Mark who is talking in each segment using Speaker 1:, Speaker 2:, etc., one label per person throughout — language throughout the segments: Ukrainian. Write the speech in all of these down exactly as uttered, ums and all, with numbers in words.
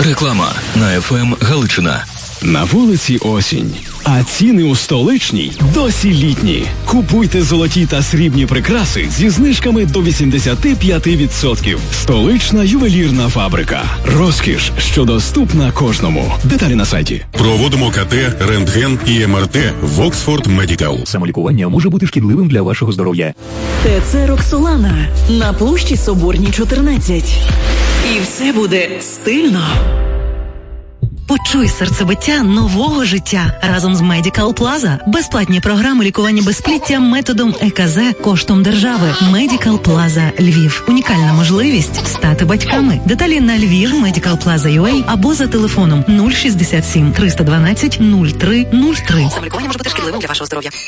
Speaker 1: Реклама на еф ем Галичина.
Speaker 2: На вулиці осінь, а ціни у столичній досі літні. Купуйте золоті та срібні прикраси зі знижками до вісімдесят п'ять відсотків. Столична ювелірна фабрика. Розкіш, що доступна кожному. Деталі на сайті.
Speaker 3: Проводимо ка те, рентген і ем ар те в Оксфорд Медикал.
Speaker 4: Самолікування може бути шкідливим для вашого здоров'я.
Speaker 5: ТЦ «Роксолана» на площі Соборній, чотирнадцять. І все буде стильно.
Speaker 6: Почуй серцебиття нового життя разом з Medical Plaza. Безплатні програми лікування безпліття методом е ка зе коштом держави. Medical Plaza Львів. Унікальна можливість стати батьками. Деталі на Львів Medical Plaza ю ей або за телефоном нуль шістдесят сім триста дванадцять нуль три нуль три.
Speaker 5: Самолікування може бути шкідливим для вашого здоров'я.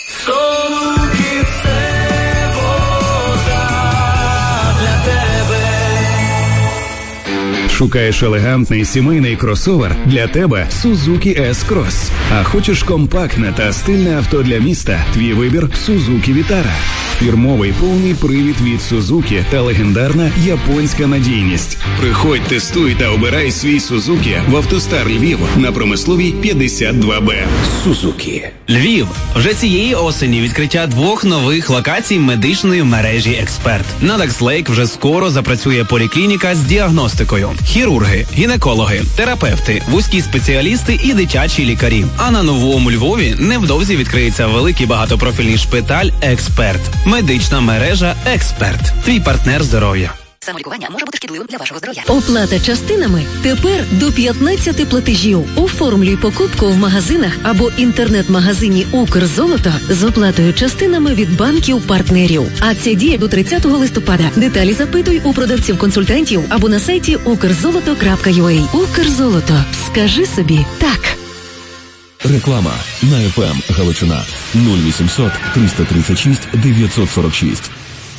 Speaker 7: Шукаєш елегантний сімейний кросовер? Для тебе Suzuki S-Cross. А хочеш компактне та стильне авто для міста? Твій вибір Suzuki Vitara. Фірмовий повний привід від Suzuki та легендарна японська надійність. Приходь, тестуй та обирай свій Suzuki в Автостар Львів на Промисловій п'ятдесят два бе.
Speaker 8: Suzuki. Львів. Вже цієї осені відкриття двох нових локацій медичної мережі «Експерт». На Дакслейк вже скоро запрацює поліклініка з діагностикою. Хірурги, гінекологи, терапевти, вузькі спеціалісти і дитячі лікарі. А на Новому Львові невдовзі відкриється великий багатопрофільний шпиталь «Експерт». Медична мережа «Експерт». Твій партнер здоров'я.
Speaker 5: Самолікування може бути шкідливим для вашого здоров'я.
Speaker 9: Оплата частинами тепер до п'ятнадцяти платежів. Оформлюй покупку в магазинах або інтернет-магазині «Укрзолото» з оплатою частинами від банків-партнерів. Акція діє до тридцятого листопада. Деталі запитуй у продавців-консультантів або на сайті укрзолото крапка ю ей. «Укрзолото». Скажи собі «так».
Speaker 1: Реклама на еф ем Галичина. нуль вісімсот триста тридцять шість дев'ятсот сорок шість.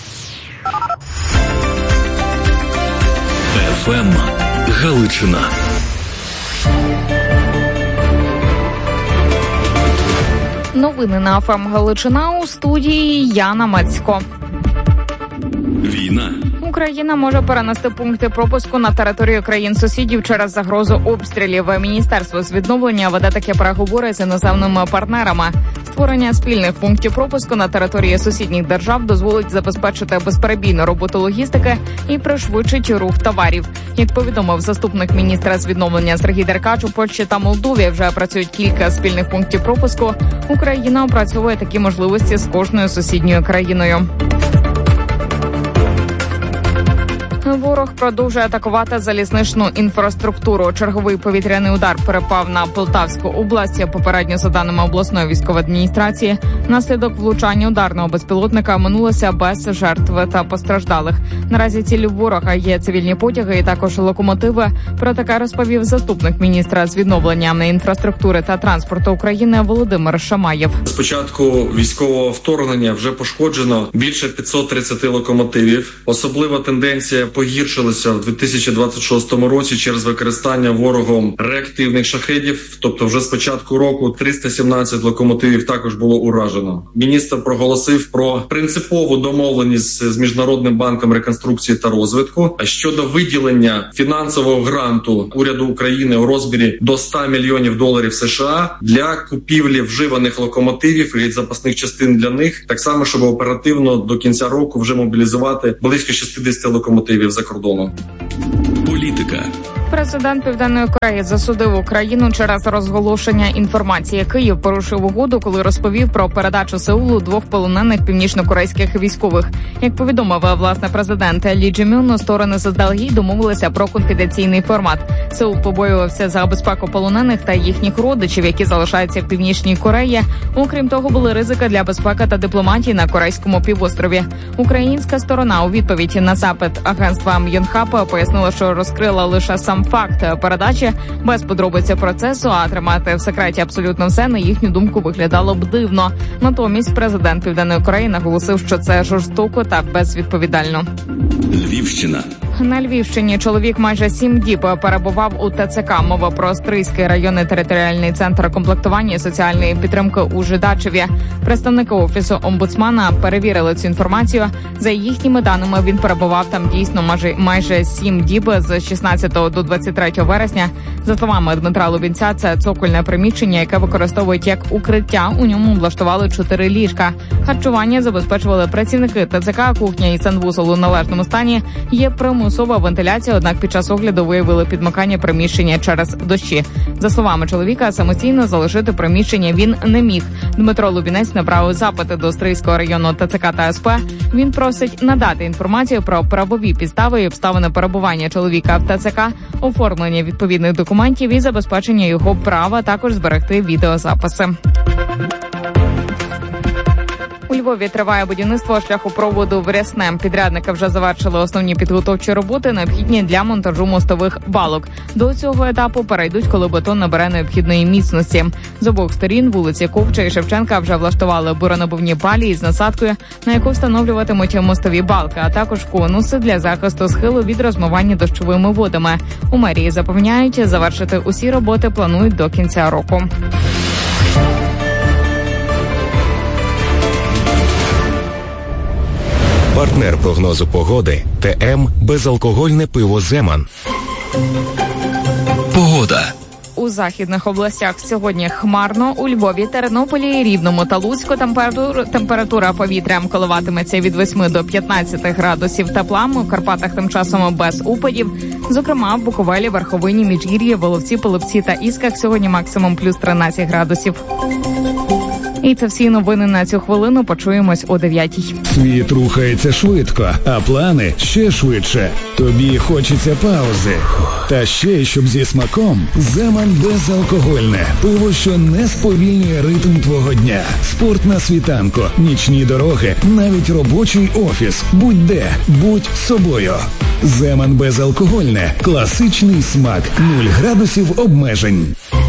Speaker 1: еф ем Галичина.
Speaker 10: Новини на еф ем Галичина, у студії Яна Мацько.
Speaker 2: Війна.
Speaker 10: Україна може перенести пункти пропуску на територію країн-сусідів через загрозу обстрілів. Міністерство з відновлення веде такі переговори з іноземними партнерами. Створення спільних пунктів пропуску на території сусідніх держав дозволить забезпечити безперебійну роботу логістики і пришвидшить рух товарів. Як повідомив заступник міністра з відновлення Сергій Деркач, у Польщі та Молдові вже працюють кілька спільних пунктів пропуску. Україна опрацьовує такі можливості з кожною сусідньою країною. Ворог продовжує атакувати залізничну інфраструктуру. Черговий повітряний удар перепав на Полтавську область. Попередньо, за даними обласної військової адміністрації, внаслідок влучання ударного безпілотника минулося без жертв та постраждалих. Наразі ціллю ворога є цивільні потяги і також локомотиви. Про таке розповів заступник міністра з відновлення інфраструктури та транспорту України Володимир Шамаєв.
Speaker 11: З початку військового вторгнення вже пошкоджено більше п'ятсот тридцять локомотивів. Особлива тенденція погіршилися в дві тисячі двадцять шостому році через використання ворогом реактивних шахедів. Тобто вже з початку року триста сімнадцять локомотивів також було уражено. Міністр проголосив про принципову домовленість з Міжнародним банком реконструкції та розвитку щодо виділення фінансового гранту уряду України у розмірі до ста мільйонів доларів США для купівлі вживаних локомотивів і запасних частин для них. Так само, щоб оперативно до кінця року вже мобілізувати близько шістдесят локомотивів за кордоном.
Speaker 1: Політика.
Speaker 10: Президент Південної Кореї засудив Україну через розголошення інформації. Київ порушив угоду, коли розповів про передачу Сеулу двох полонених північнокорейських військових. Як повідомив власне президент Лі Джі Мюн, сторони заздалегідь домовилися про конфіденційний формат. Сеул побоювався за безпеку полонених та їхніх родичів, які залишаються в Північній Кореї. Окрім того, були ризики для безпеки та дипломатії на Корейському півострові. Українська сторона у відповідь на запит агентства М'йонхап пояснила, що розкрила лише сам факт передачі без подробиць процесу, а тримати в секреті абсолютно все, на їхню думку, виглядало б дивно. Натомість президент Південної Кореї наголосив, що це жорстоко та безвідповідально.
Speaker 1: Львівщина.
Speaker 10: На Львівщині чоловік майже сім діб перебував у ТЦК. Мова про Стрийський районний територіальний центр комплектування і соціальної підтримки у Жидачеві. Представники офісу омбудсмана перевірили цю інформацію. За їхніми даними, він перебував там дійсно майже, майже сім діб з шістнадцятого до двадцять третього вересня. За словами Дмитра Лубінця, це цокольне приміщення, яке використовують як укриття. У ньому облаштували чотири ліжка. Харчування забезпечували працівники ТЦК, кухня і санвузол у належному стані. Є примусова вентиляція, однак під час огляду виявили підмикання приміщення через дощі. За словами чоловіка, самостійно залишити приміщення він не міг. Дмитро Лубінець направив запити до Стрийського районного ТЦК та СП. Він просить надати інформацію про правові підстави і обставини перебування чоловіка в ТЦК, оформлення відповідних документів і забезпечення його права, також зберегти відеозаписи. У Львові триває будівництво шляхопроводу в Рясне. Підрядники вже завершили основні підготовчі роботи, необхідні для монтажу мостових балок. До цього етапу перейдуть, коли бетон набере необхідної міцності. З обох сторін вулиці Ковча і Шевченка вже влаштували буронабивні палі із насадкою, на яку встановлюватимуть мостові балки, а також конуси для захисту схилу від розмивання дощовими водами. У мерії запевняють, завершити усі роботи планують до кінця року.
Speaker 12: Партнер прогнозу погоди ТМ безалкогольне пиво «Земан».
Speaker 1: Погода.
Speaker 10: У західних областях сьогодні хмарно, у Львові, Тернополі, Рівному та Луцьку температура, температура повітря коливатиметься від восьми до п'ятнадцяти градусів тепла, у Карпатах тим часом без опадів. Зокрема, в Буковелі, Верховині, Міжгір'ї, Воловці, Половці та Ісках сьогодні максимум плюс тринадцять градусів. І це всі новини на цю хвилину. Почуємось о дев'ятій.
Speaker 7: Світ рухається швидко, а плани ще швидше. Тобі хочеться паузи. Та ще, щоб зі смаком, «Земан» безалкогольне. Пиво, що не сповільнює ритм твого дня. Спорт на світанку, нічні дороги, навіть робочий офіс. Будь-де, будь собою. «Земан» безалкогольне. Класичний смак. Нуль градусів обмежень.